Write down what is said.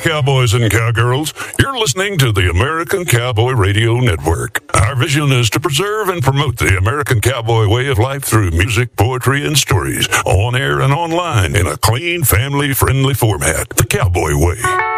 cowboys and cowgirls. You're listening to the American Cowboy Radio Network. Our vision is to preserve and promote the American cowboy way of life through music, poetry, and stories, on air and online in a clean, family-friendly format. The Cowboy Way.